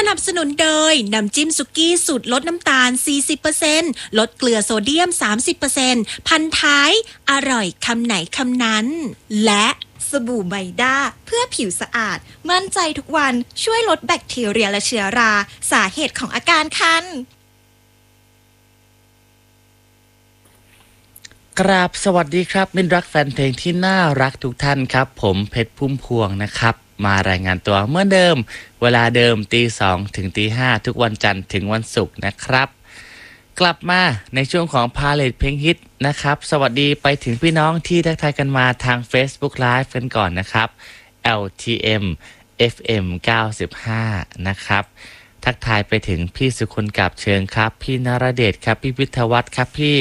นับสนุนโดยน้ำจิ้มสุกี้สูตรลดน้ำตาล 40% ลดเกลือโซเดียม 30% พันท้ายอร่อยคำไหนคำนั้นและสบู่ไมด้าเพื่อผิวสะอาดมั่นใจทุกวันช่วยลดแบคทีเรียและเชื้อราสาเหตุของอาการคันกราบสวัสดีครับมิตรรักแฟนเพลงที่น่ารักทุกท่านครับผมเพชรพุ่มพวงนะครับมารายงานตัวเมื่อเดิมเวลาเดิมตี 2 ถึงตี 5 ทุกวันจันทร์ถึงวันศุกร์นะครับกลับมาในช่วงของพาเลทเพลงฮิตนะครับสวัสดีไปถึงพี่น้องที่ทักทายกันมาทาง Facebook Live กันก่อนนะครับ LTM FM 95 นะครับทักทายไปถึงพี่สุคนกับเชิงครับพี่นรเดชครับพี่วิทยวัฒน์ครับพี่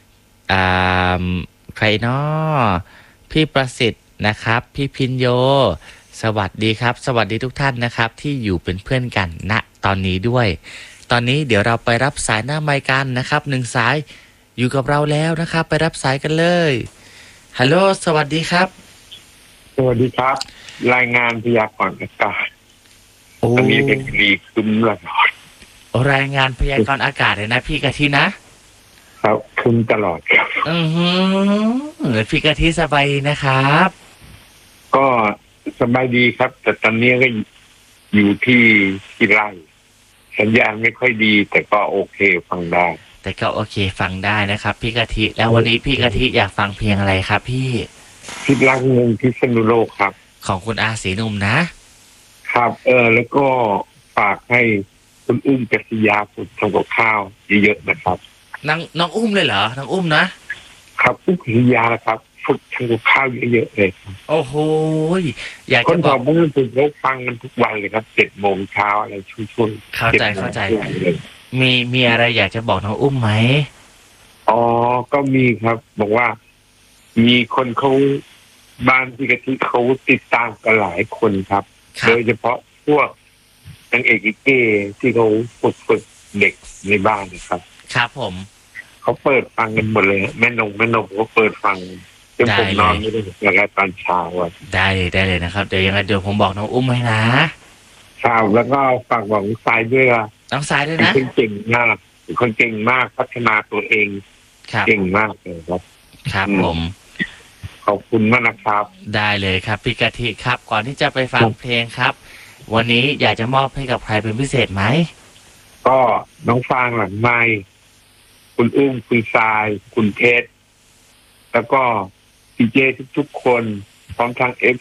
ใครน้อพี่ประสิทธิ์นะครับพี่พินโยสวัสดีครับสวัสดีทุกท่านนะครับที่อยู่เป็นเพื่อนกันณตอนนี้ด้วยตอนนี้เดี๋ยวเราไปรับสายหน้าไมค์กันนะครับ1สายอยู่กับเราแล้วนะครับไปรับสายกันเลยฮัลโหลสวัสดีครับสวัสดีครับรายงานพยากรณ์อากาศตอนนี้เป็นดีคึ้มตลอดรายงานพยากรณ์อากาศเลยนะพี่กะทินะครับคึ้มตลอดครับพี่กะทิสบายดีนะครับก็สบายดีครับแต่ตอนนี้ก็อยู่ที่ไร่สัญญาณไม่ค่อยดีแต่ก็โอเคฟังได้แต่ก็โอเคฟังได้นะครับพี่กะทิแล้ววันนี้พี่กะทิอยากฟังเพลงอะไรครับพี่พิษรักเมืองพิษณุโลกครับของคุณอาศรีหนุ่มนะครับแล้วก็ฝากให้คุณอุ้มกัศยาฝึกทำกับข้าวเยอะๆนะครับน้องอุ้มเลยเหรอน้องอุ้มนะครับอุ้มกัศยาครับฝึกทำกับข้าวเยอะๆเลยครับโอ้โหอยากจะบอกคนเราฝึกแล้วฟังกันทุกวันเลยครับ7 โมงเช้าอะไรช่วยๆเข้าใจมีอะไรอยากจะบอกน้องอุ้มไหมก็มีครับบอกว่ามีคนเขาบ้านที่กะทิเขาติดตามกันหลายคนครับโดยเฉพาะพวกนางเอกเก๋ที่เขาฝึกเด็กในบ้านนะครับครับผมเขาเปิดฟังกันหมดเลยแม่นงเขาเปิดฟังจนผมนอนไม่ได้แล้วตอนเช้าได้เลยนะครับเดี๋ยวยังไงเดี๋ยวผมบอกน้องอุ้มให้นะครับแล้วก็ฝากบอกน้องสายด้วยน้องสายด้วยนะเป็นคนเก่งมากเป็นคนเก่งมากพัฒนาตัวเองเก่งมากเลยครับครับผมขอบคุณมากนะครับได้เลยครับพี่กะทิครับก่อนที่จะไปฟังเพลงครับวันนี้อยากจะมอบให้กับใครเป็นพิเศษไหมก็น้องฟางหลังไมค์คุณอุ้มคุณทรายคุณเพชรแล้วก็พีเจทุกๆคนพร้อมทาง